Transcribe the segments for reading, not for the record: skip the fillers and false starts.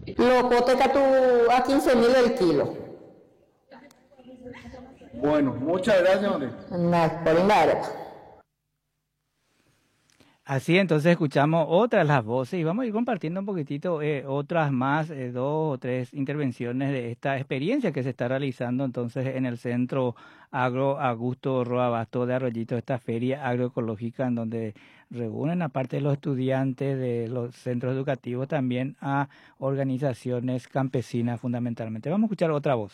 Locoteca tú a 15.000 el kilo. Bueno, muchas gracias, hombre. Por invadir. Así entonces escuchamos otras las voces y vamos a ir compartiendo un poquitito otras más, 2 o 3 intervenciones de esta experiencia que se está realizando entonces en el Centro Agro Augusto Roa Basto de Arroyito, esta feria agroecológica en donde reúnen aparte de los estudiantes de los centros educativos también a organizaciones campesinas fundamentalmente. Vamos a escuchar otra voz.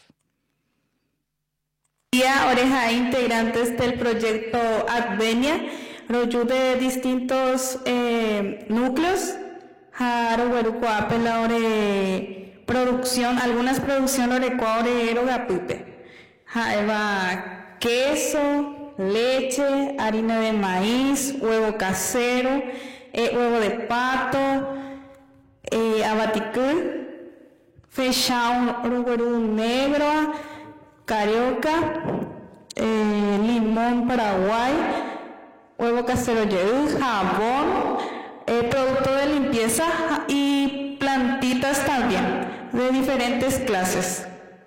Oreja integrantes del proyecto Advenia, de distintos núcleos, producción, algunas producciones de Ecuador gapipe, queso, leche, harina de maíz, huevo casero, huevo de pato, abaticú, fechado negro, carioca, limón paraguay, huevo casero jabón, producto de limpieza y plantitas también de diferentes clases.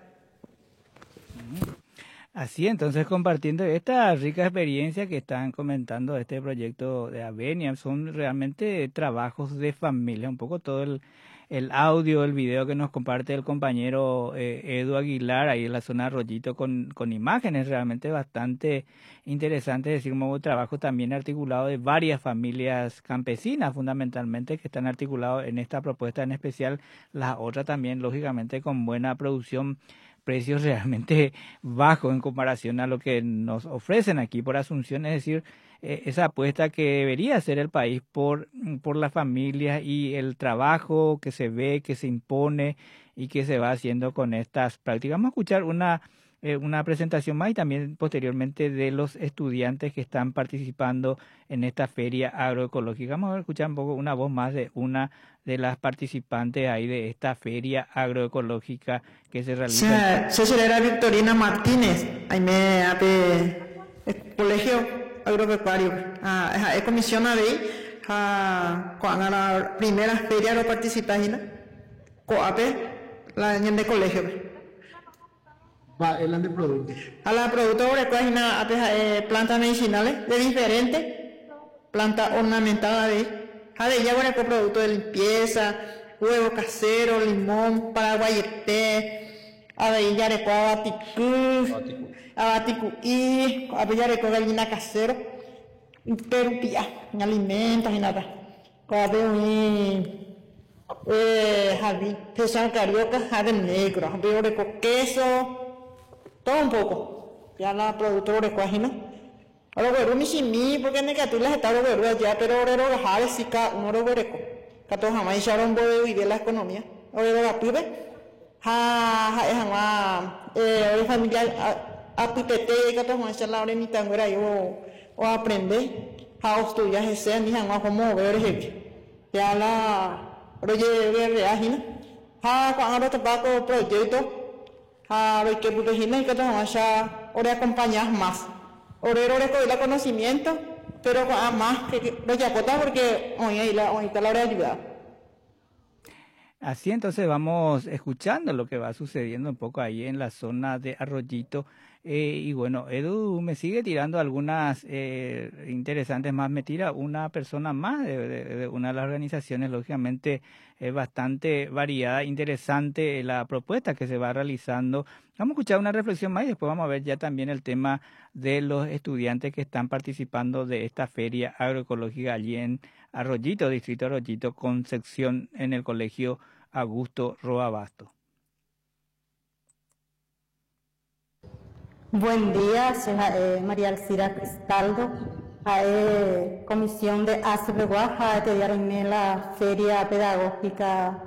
Así entonces compartiendo esta rica experiencia que están comentando de este proyecto de Avenia, son realmente trabajos de familia, un poco todo el audio, el video que nos comparte el compañero Edu Aguilar ahí en la zona de Arroyito con imágenes realmente bastante interesantes, es decir, un nuevo trabajo también articulado de varias familias campesinas fundamentalmente que están articulados en esta propuesta en especial, las otras también lógicamente con buena producción, precios realmente bajos en comparación a lo que nos ofrecen aquí por Asunción, es decir, esa apuesta que debería hacer el país por las familias y el trabajo que se ve, que se impone y que se va haciendo con estas prácticas. Vamos a escuchar una presentación más y también posteriormente de los estudiantes que están participando en esta feria agroecológica. Vamos a escuchar un poco una voz más de una de las participantes ahí de esta feria agroecológica que se realiza. Yo era Victorina Martínez, ahí me hace el colegio agropecuario. Es comisionada ahí, cuando la primera feria lo participas, la año de colegio. Va, el de productos. A la productora plantas medicinales de diferentes, plantas ornamentales de ya con productos de limpieza, huevo casero, limón, paraguayete, avellareco, abaticú y avellareco gallina casero, perupia, alimentos y nada. Javi, pesado carioca, jade negro, avellareco queso, todo un poco. Ya la productora de cuajina. Ahora bueno, mi simi, porque negativas las estados bueno ya, pero ahora los jales sí ka uno lo vereco. Kato jamás hicieron bodo y de la economía. Ahora la pibe, ahora familia apitete, kato jamás la hora mi tanguera yo o aprender, estudiar ese ni jamás como ver jefe. Ya la oye reagina, cuando te va con proyecto, lo que pude y kato jamás ya ahora acompañar más. Orero recoger conocimiento, pero más que lo yapota porque hoy está la hora de ayudar. Así entonces vamos escuchando lo que va sucediendo un poco ahí en la zona de Arroyito. Y bueno, Edu me sigue tirando algunas interesantes más, me tira una persona más de una de las organizaciones, lógicamente es bastante variada, interesante la propuesta que se va realizando. Vamos a escuchar una reflexión más y después vamos a ver ya también el tema de los estudiantes que están participando de esta feria agroecológica allí en Arroyito, distrito Arroyito, con sección en el colegio Augusto Roa Basto. Buen día, soy María Alcira Cristaldo, comisión de ACPGUA, te dieron en la feria pedagógica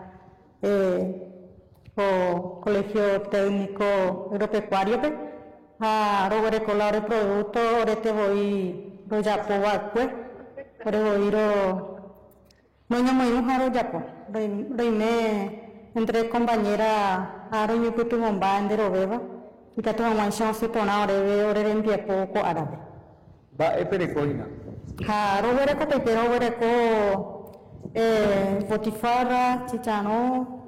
o colegio técnico agropecuario, robo color de producto, ahorita voy ya por pues, ahora voy no me un ya pues, reine entre compañeras, ahora yo que tu bomba en derobeba. Y que toda una chance pona ore en pie poco árabe. Va perecoina. Robereko pepero robereko potifarra chichano